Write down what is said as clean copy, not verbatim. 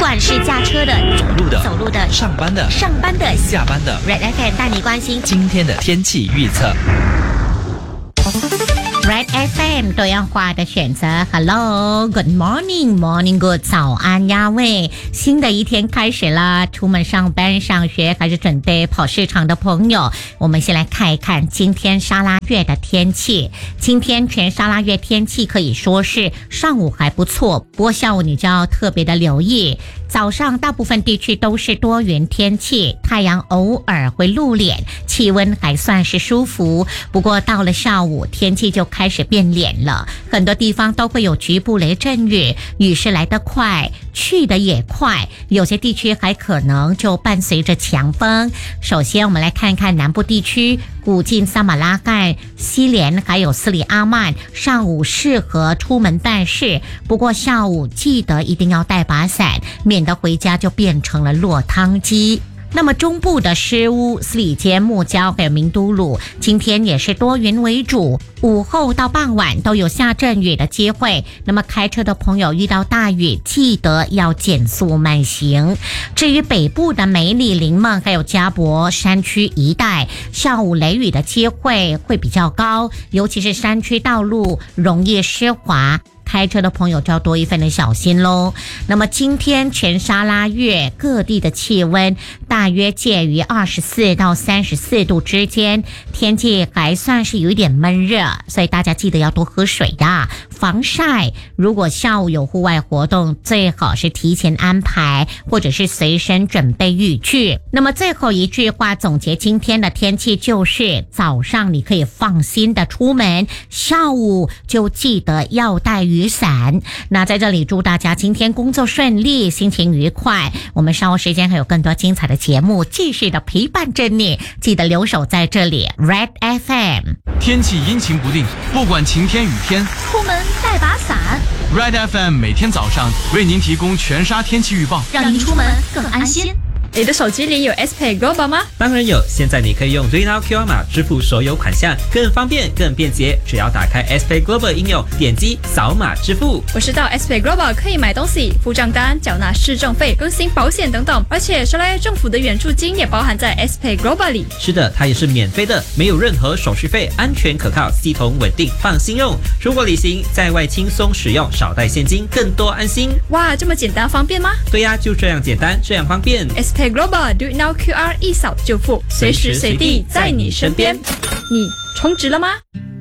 管是驾车的、走路的、 上班的、下班的 Red FM 带你关心今天的天气预测。 Red FM 多样化的选择 Hello Good Morning Morning Good 早安呀喂，新的一天开始啦，出门上班上学还是准备跑市场的朋友，我们先来看一看今天沙拉越的天气。今天全沙拉越天气可以说是上午还不错，不过下午你就要特别的留意。早上大部分地区都是多云天气，太阳偶尔会露脸，气温还算是舒服。不过到了下午天气就开始变脸了，很多地方都会有局部雷阵雨，雨是来得快，去得也快，有些地区还可能就伴随着强风。首先我们来看看南部地区，古晋、撒马拉干、西连还有斯里阿曼，上午适合出门办事，不过下午记得一定要带把伞，免得回家就变成了落汤鸡。那么中部的诗屋、斯里坚、木礁还有明都鲁，今天也是多云为主，午后到傍晚都有下阵雨的机会。那么开车的朋友遇到大雨，记得要减速慢行。至于北部的梅里、林梦还有嘉柏山区一带，下午雷雨的机会会比较高，尤其是山区道路容易湿滑，开车的朋友就要多一份的小心咯。那么今天全沙拉越各地的气温大约介于24到34度之间，天气还算是有一点闷热，所以大家记得要多喝水呀，防晒。如果下午有户外活动，最好是提前安排，或者是随身准备雨具。那么最后一句话总结今天的天气就是，早上你可以放心的出门，下午就记得要带雨伞。那在这里祝大家今天工作顺利，心情愉快。我们稍后时间还有更多精彩的节目继续的陪伴着你，记得留守在这里 Red FM。 天气阴晴不定，不管晴天雨天， 出门带把伞。 Red FM 每天早上为您提供全沙天气预报， 让您出门更安心。 你的手机里有 SPay Global 吗？ 当然有，现在你可以用 DreamNow QR 码支付所有款项，更方便更便捷，只要打开 SPay Global 应用，点击扫码支付。 我知道 SPay Global 可以买东西、付账单、缴纳市政费、更新保险等等，而且沙拉越政府的援助金也包含在 SPay Global 里。 是的，它也是免费的，没有任何手续费，安全可靠，系统稳定，放心用。出国旅行在外轻松使用，少带现金，更多安心。 哇，这么简单方便吗？ 对呀，就这样简单，这样方便。 SPay Global Do It Now QR 一扫就付，随时随地在你身边。你充值了吗？